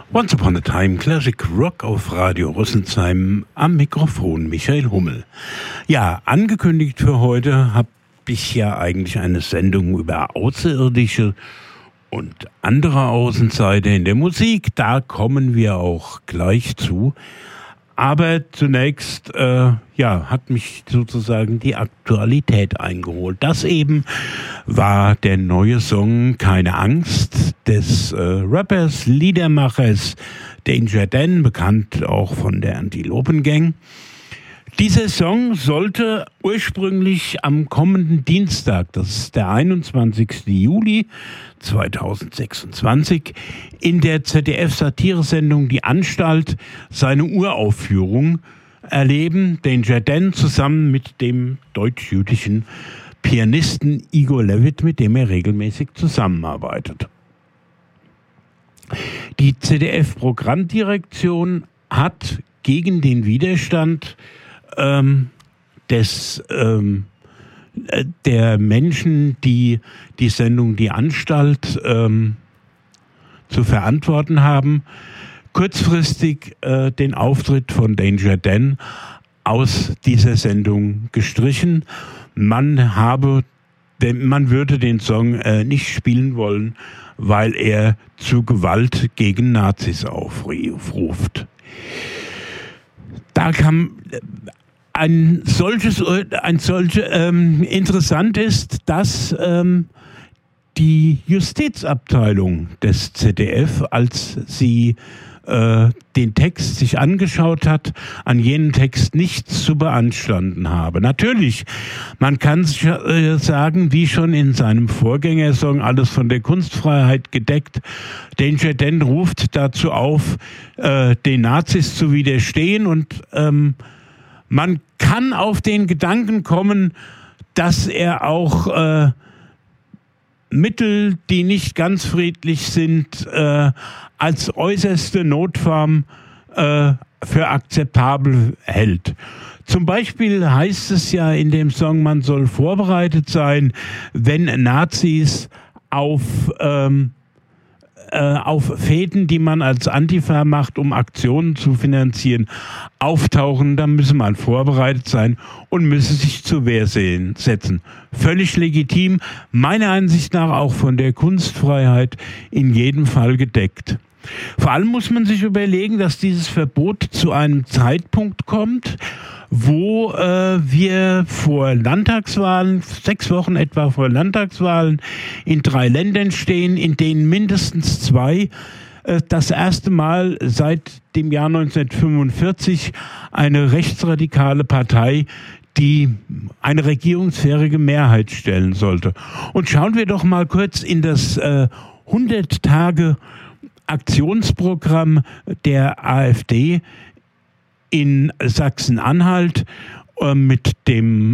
Once Upon a Time Classic Rock auf Radio Rüsselsheim, am Mikrofon Michael Hummel. Ja, angekündigt für heute habe ich ja eigentlich eine Sendung über Außerirdische und andere Außenseiter in der Musik. Da kommen wir auch gleich zu. Aber zunächst hat mich sozusagen die Aktualität eingeholt. Das eben war der neue Song Keine Angst des Rappers, Liedermachers Danger Dan, bekannt auch von der Antilopen Gang. Dieser Song sollte ursprünglich am kommenden Dienstag, das ist der 21. Juli 2026, in der ZDF-Satiresendung Die Anstalt seine Uraufführung erleben. Danger Dan zusammen mit dem deutsch-jüdischen Pianisten Igor Levit, mit dem er regelmäßig zusammenarbeitet. Die ZDF-Programmdirektion hat gegen den Widerstand der Menschen, die die Sendung Die Anstalt zu verantworten haben, kurzfristig den Auftritt von Danger Dan aus dieser Sendung gestrichen. Man würde den Song nicht spielen wollen, weil er zu Gewalt gegen Nazis aufruft. Da kam interessant ist, dass die Justizabteilung des ZDF, als sie den Text sich angeschaut hat, an jenen Text nichts zu beanstanden habe. Natürlich, man kann sagen, wie schon in seinem Vorgängersong, alles von der Kunstfreiheit gedeckt. Danger Dan ruft dazu auf, den Nazis zu widerstehen, und man kann auf den Gedanken kommen, dass er auch Mittel, die nicht ganz friedlich sind, als äußerste Notform für akzeptabel hält. Zum Beispiel heißt es ja in dem Song, man soll vorbereitet sein, wenn Nazis auf Fäden, die man als Antifa macht, um Aktionen zu finanzieren, auftauchen, dann müsse man vorbereitet sein und müsse sich zur Wehr setzen. Völlig legitim, meiner Ansicht nach auch von der Kunstfreiheit in jedem Fall gedeckt. Vor allem muss man sich überlegen, dass dieses Verbot zu einem Zeitpunkt kommt, wo wir vor Landtagswahlen, 6 Wochen etwa vor Landtagswahlen, in 3 Ländern stehen, in denen mindestens 2 das erste Mal seit dem Jahr 1945 eine rechtsradikale Partei die eine regierungsfähige Mehrheit stellen sollte. Und schauen wir doch mal kurz in das 100-Tage-Aktionsprogramm der AfD in Sachsen-Anhalt, mit dem,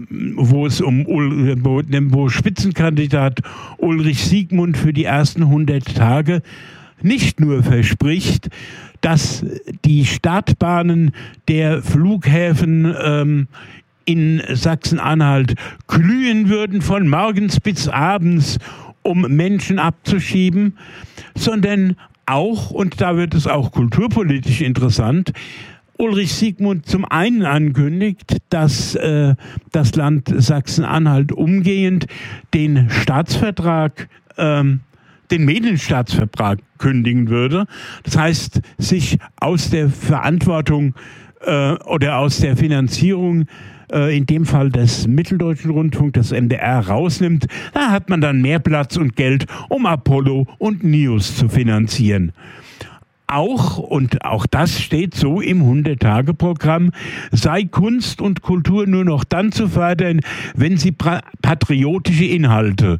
wo Spitzenkandidat Ulrich Siegmund für die ersten 100 Tage nicht nur verspricht, dass die Startbahnen der Flughäfen in Sachsen-Anhalt glühen würden von morgens bis abends, um Menschen abzuschieben, sondern auch, und da wird es auch kulturpolitisch interessant, Ulrich Siegmund zum einen ankündigt, dass das Land Sachsen-Anhalt umgehend den Staatsvertrag, den Medienstaatsvertrag kündigen würde. Das heißt, sich aus der Verantwortung oder aus der Finanzierung, in dem Fall des Mitteldeutschen Rundfunk, das MDR, rausnimmt. Da hat man dann mehr Platz und Geld, um Apollo und News zu finanzieren. Und auch das steht so im 100-Tage-Programm, sei Kunst und Kultur nur noch dann zu fördern, wenn sie patriotische Inhalte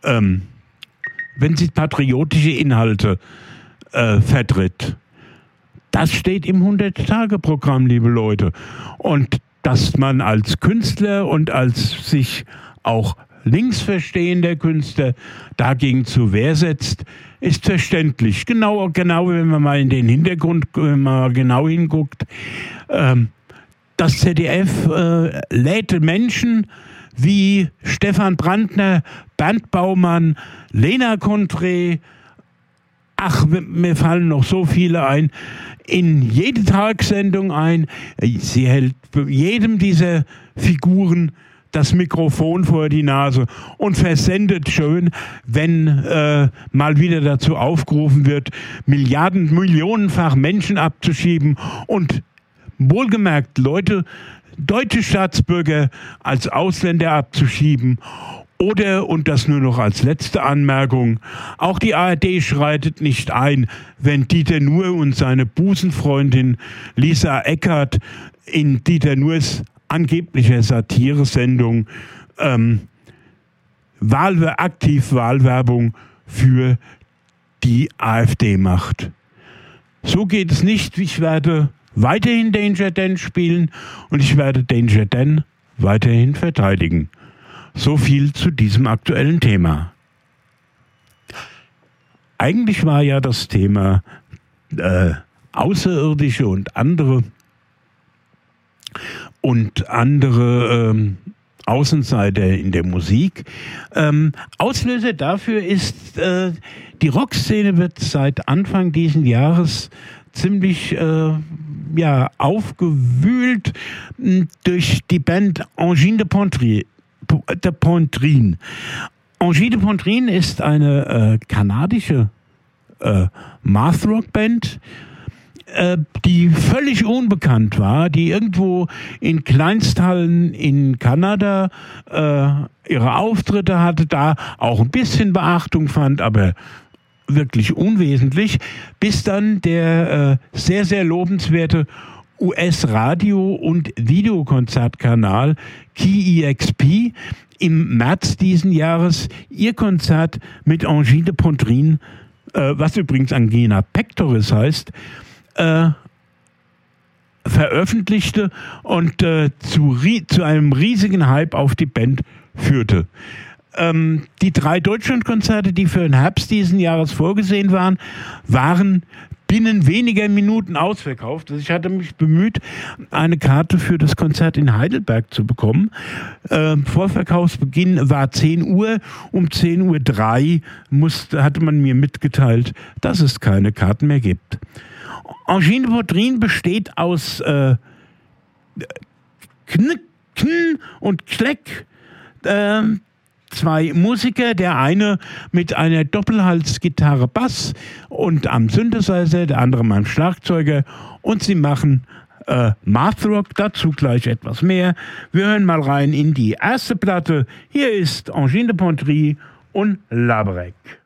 vertritt. Das steht im 100-Tage-Programm, liebe Leute. Und dass man als Künstler und als sich auch links verstehender Künstler dagegen zur Wehr setzt, ist verständlich. Genau, wenn man mal in den Hintergrund genau hinguckt. Das ZDF lädt Menschen wie Stefan Brandner, Bernd Baumann, Lena Contré, ach, mir fallen noch so viele ein, in jede Talksendung ein. Sie hält jedem dieser Figuren das Mikrofon vor die Nase und versendet schön, wenn mal wieder dazu aufgerufen wird, millionenfach Menschen abzuschieben und wohlgemerkt Leute, deutsche Staatsbürger als Ausländer abzuschieben. Oder, und das nur noch als letzte Anmerkung, auch die ARD schreitet nicht ein, wenn Dieter Nuhr und seine Busenfreundin Lisa Eckert in Dieter Nuhrs angeblicher Satiresendung aktiv Wahlwerbung für die AfD macht. So geht es nicht. Ich werde weiterhin Danger Dan spielen und ich werde Danger Dan weiterhin verteidigen. So viel zu diesem aktuellen Thema. Eigentlich war ja das Thema Außerirdische und andere Außenseiter in der Musik. Auslöser dafür ist, die Rockszene wird seit Anfang dieses Jahres ziemlich aufgewühlt durch die Band Angine de Poitrine. Angine de Poitrine ist eine kanadische Math-Rock-Band, die völlig unbekannt war, die irgendwo in Kleinsthallen in Kanada ihre Auftritte hatte, da auch ein bisschen Beachtung fand, aber wirklich unwesentlich, bis dann der sehr, sehr lobenswerte US-Radio- und Videokonzertkanal KEXP im März diesen Jahres ihr Konzert mit Angine de Poitrine, was übrigens Angina pectoris heißt, veröffentlichte und zu einem riesigen Hype auf die Band führte. Die 3 Deutschlandkonzerte, die für den Herbst diesen Jahres vorgesehen waren, waren binnen weniger Minuten ausverkauft. Also ich hatte mich bemüht, eine Karte für das Konzert in Heidelberg zu bekommen. Vorverkaufsbeginn war 10 Uhr. Um 10:03 Uhr hatte man mir mitgeteilt, dass es keine Karten mehr gibt. Angine de Poitrine besteht aus Kn und Kleck. 2 Musiker, der eine mit einer Doppelhalsgitarre Bass und am Synthesizer, der andere am Schlagzeuger, und sie machen Math-Rock, dazu gleich etwas mehr. Wir hören mal rein in die erste Platte. Hier ist Angine de Poitrine und Labrec.